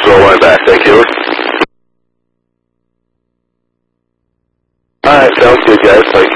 Roll line back. Thank you. Alright, sounds good, guys. Thank you.